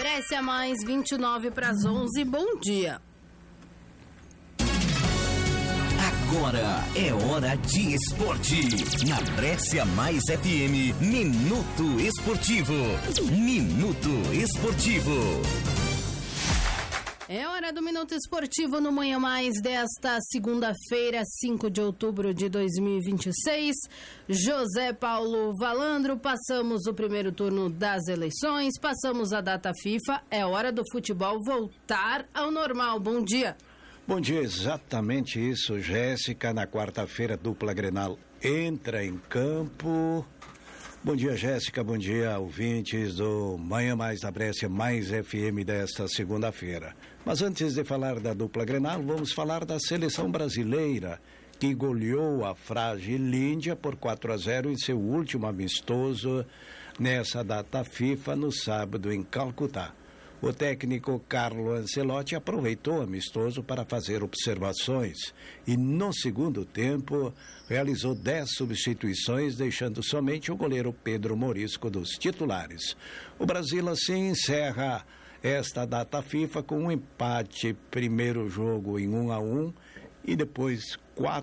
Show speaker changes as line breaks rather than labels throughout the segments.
Brécia Mais 29 para as 11. Bom dia.
Agora é hora de esporte. Na Brécia Mais FM, Minuto Esportivo. Minuto Esportivo.
É hora do Minuto Esportivo no Manhã Mais desta segunda-feira, 5 de outubro de 2026. José Paulo Valandro, passamos o primeiro turno das eleições, passamos a data FIFA, é hora do futebol voltar ao normal. Bom dia.
Bom dia, exatamente isso, Jéssica. Na quarta-feira, dupla Grenal entra em campo. Bom dia, Jéssica, bom dia, ouvintes do Manhã Mais da Brécia Mais FM desta segunda-feira. Mas antes de falar da dupla Grenal, vamos falar da seleção brasileira, que goleou a frágil Índia por 4-0 em seu último amistoso nessa data FIFA no sábado em Calcutá. O técnico Carlo Ancelotti aproveitou o amistoso para fazer observações e, no segundo tempo, realizou 10 substituições, deixando somente o goleiro Pedro Morisco dos titulares. O Brasil, assim, encerra esta data FIFA com um empate, primeiro jogo em 1-1 e depois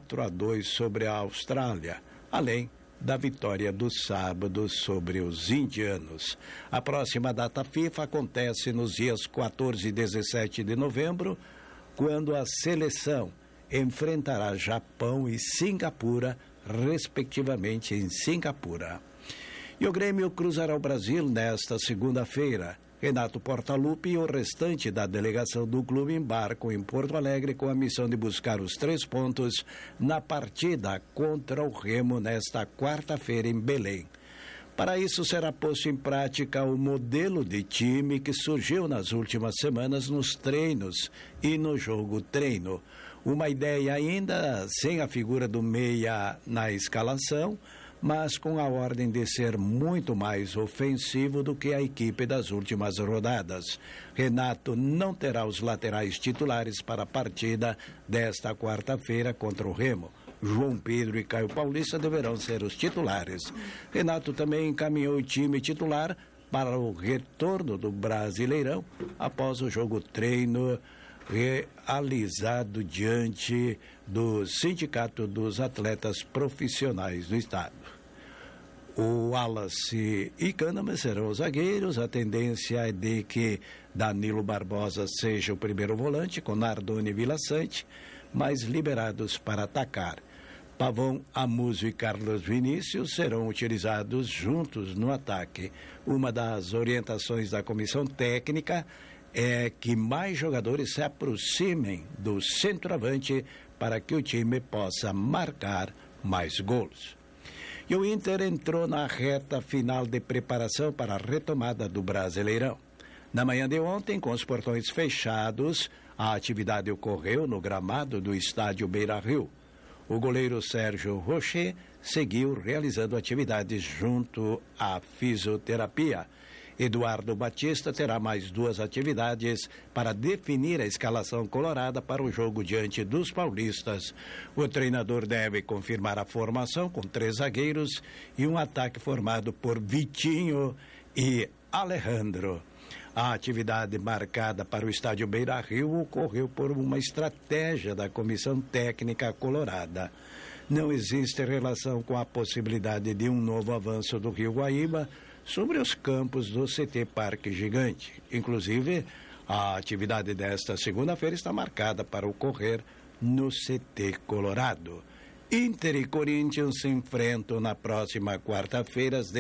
4-2 sobre a Austrália, além da vitória do sábado sobre os indianos. A próxima data FIFA acontece nos dias 14 e 17 de novembro, quando a seleção enfrentará Japão e Singapura, respectivamente em Singapura. E o Grêmio cruzará o Brasil nesta segunda-feira. Renato Portaluppi e o restante da delegação do clube embarcam em Porto Alegre com a missão de buscar os 3 pontos na partida contra o Remo nesta quarta-feira em Belém. Para isso será posto em prática o modelo de time que surgiu nas últimas semanas nos treinos e no jogo treino. Uma ideia ainda sem a figura do meia na escalação, mas com a ordem de ser muito mais ofensivo do que a equipe das últimas rodadas. Renato não terá os laterais titulares para a partida desta quarta-feira contra o Remo. João Pedro e Caio Paulista deverão ser os titulares. Renato também encaminhou o time titular para o retorno do Brasileirão após o jogo treino realizado diante do Sindicato dos Atletas Profissionais do Estado. O Wallace e Kahneman serão os zagueiros. A tendência é de que Danilo Barbosa seja o primeiro volante, com Nardoni e Vila Sante, mais liberados para atacar. Pavão, Amuso e Carlos Vinícius serão utilizados juntos no ataque. Uma das orientações da comissão técnica é que mais jogadores se aproximem do centroavante para que o time possa marcar mais gols. E o Inter entrou na reta final de preparação para a retomada do Brasileirão. Na manhã de ontem, com os portões fechados, a atividade ocorreu no gramado do estádio Beira-Rio. O goleiro Sérgio Rocher seguiu realizando atividades junto à fisioterapia. Eduardo Batista terá mais 2 atividades para definir a escalação colorada para o jogo diante dos paulistas. O treinador deve confirmar a formação com 3 zagueiros e um ataque formado por Vitinho e Alejandro. A atividade marcada para o estádio Beira-Rio ocorreu por uma estratégia da comissão técnica colorada. Não existe relação com a possibilidade de um novo avanço do Rio Guaíba sobre os campos do CT Parque Gigante. Inclusive, a atividade desta segunda-feira está marcada para ocorrer no CT Colorado. Inter e Corinthians se enfrentam na próxima quarta-feira, às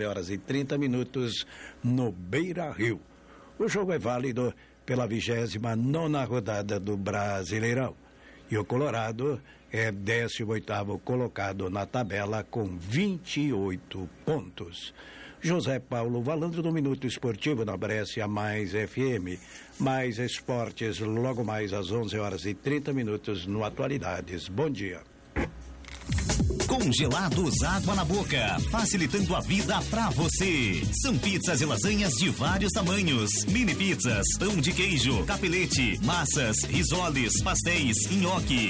19h30, no Beira-Rio. O jogo é válido pela 29ª rodada do Brasileirão. E o Colorado é 18º colocado na tabela com 28 pontos. José Paulo Valandro, do Minuto Esportivo na Brécia Mais FM. Mais esportes logo mais às 11h30 no Atualidades. Bom dia.
Congelados Água na Boca, facilitando a vida pra você. São pizzas e lasanhas de vários tamanhos, mini pizzas, pão de queijo, capelete, massas, risoles, pastéis, nhoque,